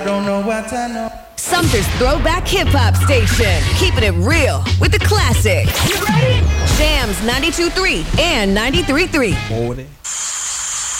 don't know what I know. Sumter's Throwback Hip Hop Station. Keeping it real with the classics. You ready? Jams 92.3 and 93.3. 40.